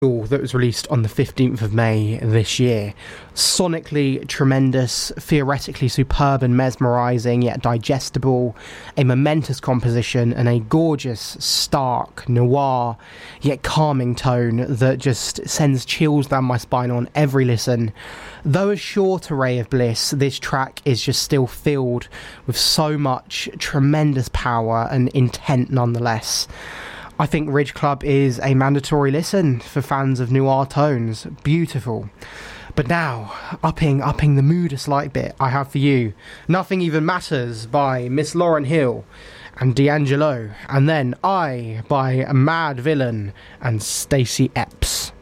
that was released on the 15th of May this year. Sonically tremendous, theoretically superb and mesmerising, yet digestible, a momentous composition and a gorgeous, stark, noir, yet calming tone that just sends chills down my spine on every listen. Though a short array of bliss, this track is just still filled with so much tremendous power and intent nonetheless. I think Ridge Club is a mandatory listen for fans of noir tones. Beautiful. But now, upping the mood a slight bit, I have for you Nothing Even Matters by Miss Lauryn Hill and D'Angelo, and then I by Mad Villain and Stacey Epps.